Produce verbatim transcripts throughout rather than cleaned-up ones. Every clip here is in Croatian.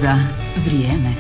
za vrijeme.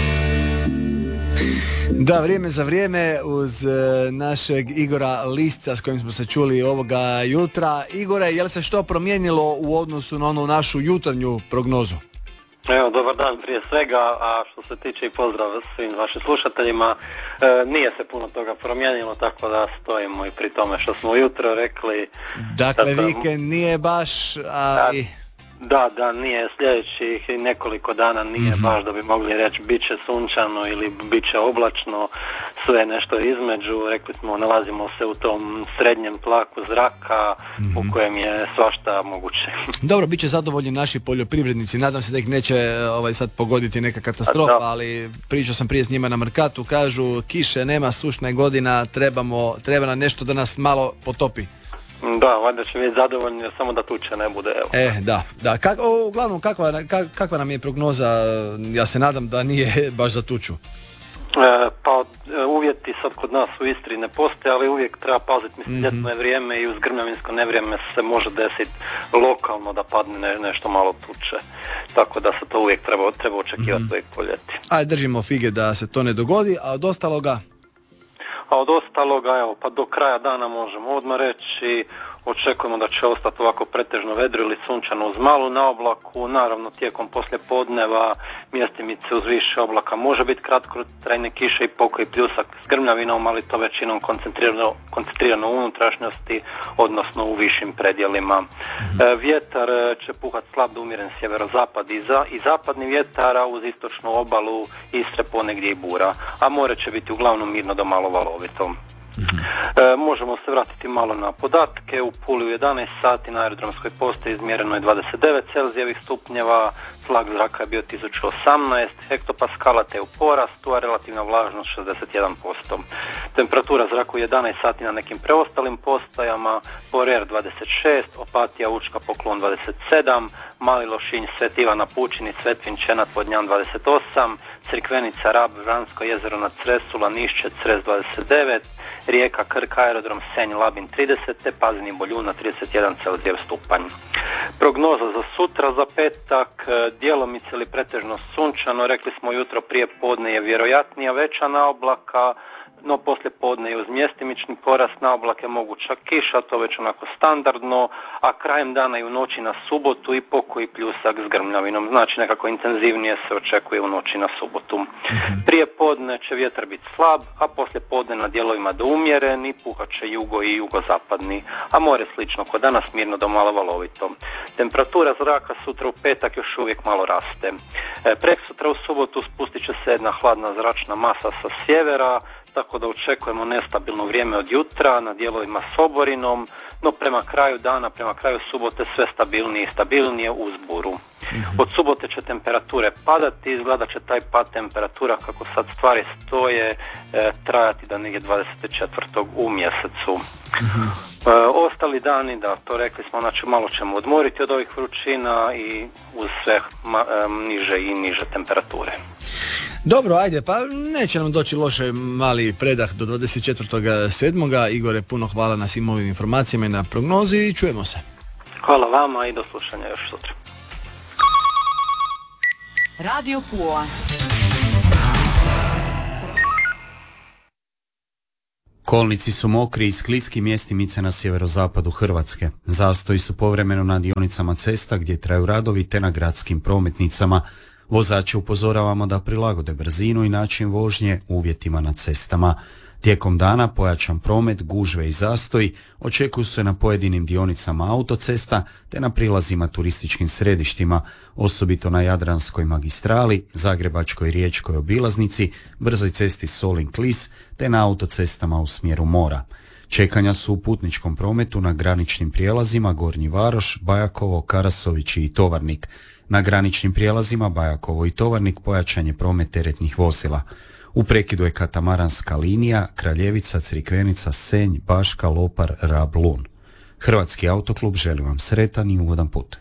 Da, vrijeme za vrijeme uz e, našeg Igora Lisca s kojim smo se čuli ovoga jutra. Igore, je li se što promijenilo u odnosu na onu našu jutarnju prognozu? Evo, dobar dan prije svega, a što se tiče i pozdrav svim vašim slušateljima, e, nije se puno toga promijenilo, tako da stojimo i pri tome što smo ujutro rekli. Dakle, da, vikend nije baš, a i... Da, da, nije sljedećih nekoliko dana nije mm-hmm. baš da bi mogli reći bit će sunčano ili bit će oblačno, sve nešto između, rekli smo nalazimo se u tom srednjem tlaku zraka mm-hmm. u kojem je svašta moguće. Dobro, bit će zadovoljni naši poljoprivrednici, nadam se da ih neće ovaj, sad pogoditi neka katastrofa, ali pričao sam prije s njima na Merkatu, kažu kiše nema, sušna je godina, trebamo, treba nam nešto da nas malo potopi. Da, valjda će biti zadovoljni samo da tuče ne bude. Evo. E, da, da. Kak, o, uglavnom, kakva, kak, kakva nam je prognoza? Ja se nadam da nije baš za tuču. E, pa uvjeti sad kod nas u Istri ne postoje, ali uvijek treba paziti, mislim, mm-hmm. ljetno je vrijeme i uz grmljavinsko nevrijeme se može desiti lokalno da padne ne, nešto malo tuče. Tako da se to uvijek treba, treba očekivati mm-hmm. uvijek po ljeti. Ajde, držimo fige da se to ne dogodi, a od ostaloga? A od ostaloga, evo, pa do kraja dana možemo odmah reći, očekujemo da će ostati ovako pretežno vedro ili sunčano uz malu na oblaku, naravno tijekom poslijepodneva mjestimice uz više oblaka može biti kratkotrajne kiše i pokoj pljusak s grmljavinom, ali to većinom koncentrirano, koncentrirano u unutrašnjosti, odnosno u višim predjelima. Mm-hmm. E, vjetar će puhati slab do umjeren sjeverozapad i, za, i zapadni vjetar, a uz istočnu obalu Istre ponegdje i bura, a more će biti uglavnom mirno do malo valovito. Mm-hmm. E, možemo se vratiti malo na podatke. U Puli u jedanaest sati na aerodromskoj postaji izmjereno je dvadeset devet Celzijevih stupnjeva, tlak zraka je bio tisuću osamnaest hektopaskala te u porastu, a relativna vlažnost šezdeset jedan posto. Temperatura zraka u jedanaest sati na nekim preostalim postajama: Borer dvadeset šest, Opatija, Učka, Poklon dvadeset sedam, Mali Lošinj, Svet Ivana, Pučini, Svetvin, Čenat, Vodnjan dvadeset osam, Crikvenica, Rab, Vransko jezero na Cresu, Lanišće, Cres dvadeset devet, Rijeka, Krk, aerodrom Senj, Labin trideset, te Pazin i Boljuna trideset jedan Celzijev stupanj. Prognoza za sutra, za petak, djelomice ili pretežno sunčano, rekli smo jutro prije podne je vjerojatnija veća naoblaka, no poslije podne je uz mjestimični porast naoblake moguća kiša, to već onako standardno, a krajem dana i u noći na subotu i pokoj pljusak s grmljavinom, znači nekako intenzivnije se očekuje u noći na subotu. Mm-hmm. Prije podne će vjetar biti slab, a poslije podne na dijelovima do umjeren i puhat će jugo i jugozapadni, a more slično kod danas mirno do malo valovito. Temperatura zraka sutra u petak još uvijek malo raste. E, preksutra u subotu spustit će se jedna hladna zračna masa sa sjevera, tako da očekujemo nestabilno vrijeme od jutra na dijelovima s oborinom, no prema kraju dana, prema kraju subote sve stabilnije i stabilnije uz buru. Mm-hmm. Od subote će temperature padati, izgleda će taj pad temperatura kako sad stvari stoje e, trajati do negdje dvadeset četvrtog u mjesecu. Mm-hmm. E, ostali dani, da, to rekli smo, znači malo ćemo odmoriti od ovih vrućina i uz sve ma, e, niže i niže temperature. Dobro, ajde, pa neće nam doći loše mali predah do dvadeset četvrtog sedmog Igore, puno hvala na svim ovim informacijama i na prognozi i čujemo se. Hvala vama i do slušanja još sutra. Radio Pula. Kolnici su mokri i skliski mjestimice na sjeverozapadu Hrvatske. Zastoji su povremeno na dionicama cesta gdje traju radovi te na gradskim prometnicama. Vozače upozoravamo da prilagode brzinu i način vožnje uvjetima na cestama. Tijekom dana pojačan promet, gužve i zastoj očekuju se na pojedinim dionicama autocesta te na prilazima turističkim središtima, osobito na Jadranskoj magistrali, Zagrebačkoj riječkoj obilaznici, brzoj cesti Solin-Klis te na autocestama u smjeru mora. Čekanja su u putničkom prometu na graničnim prijelazima Gornji Varoš, Bajakovo, Karasović i Tovarnik. Na graničnim prijelazima Bajakovo i Tovarnik pojačan je promet teretnih vozila. U prekidu je katamaranska linija Kraljevica, Crikvenica, Senj, Baška, Lopar, Rab, Lun. Hrvatski autoklub želi vam sretan i ugodan put.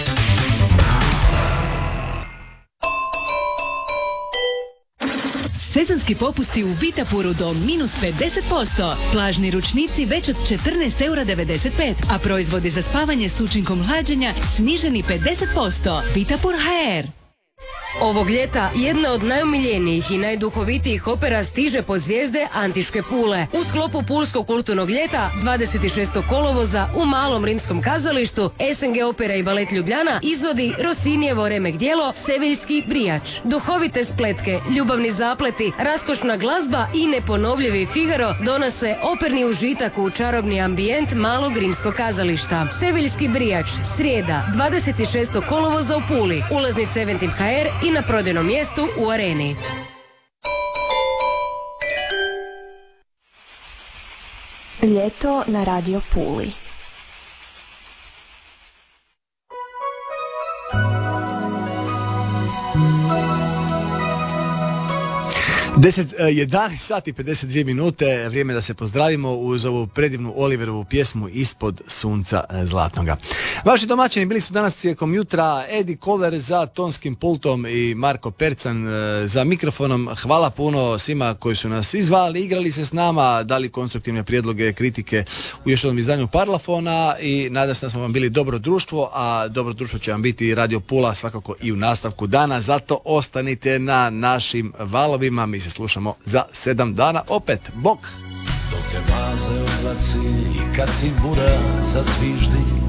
Sezonski popusti u Vitapuru do minus pedeset posto. Plažni ručnici već od četrnaest eura devedeset pet, a proizvodi za spavanje s učinkom hlađenja sniženi pedeset posto. Vitapur ha er. Ovog ljeta jedna od najomiljenijih i najduhovitijih opera stiže pod zvijezde Antiške Pule. U sklopu Pulskog kulturnog ljeta dvadeset šestog kolovoza u Malom rimskom kazalištu S N G Opera i balet Ljubljana izvodi Rossinijevo remek djelo Seviljski brijač. Duhovite spletke, ljubavni zapleti, raskošna glazba i neponovljivi Figaro donose operni užitak u čarobni ambijent Malog rimskog kazališta. Seviljski brijač, srijeda, dvadeset šestog kolovoza u Puli, ulaznice Eventim H R i na prodajnom mjestu u Areni. Ljeto na Radio Puli. deset, jedanaest sati pedeset dvije minute, vrijeme da se pozdravimo uz ovu predivnu Oliverovu pjesmu Ispod sunca zlatnoga. Vaši domaćini bili su danas tijekom jutra Edi Koler za tonskim pultom i Marko Percan za mikrofonom. Hvala puno svima koji su nas izvali, igrali se s nama, dali konstruktivne prijedloge, kritike u još jednom izdanju Parlafona i nadam se da smo vam bili dobro društvo, a dobro društvo će vam biti Radio Pula svakako i u nastavku dana, zato ostanite na našim valovima. Mi se slušamo za sedam dana opet. Bok! Dok te maze oblaci i kad ti bura zazviždi,